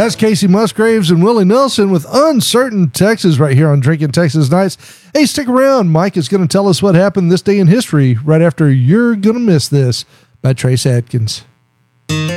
That's Casey Musgraves and Willie Nelson with Uncertain Texas right here on Drinking Texas Nights. Hey, stick around. Mike is going to tell us what happened this day in history right after You're Gonna Miss This by Trace Adkins.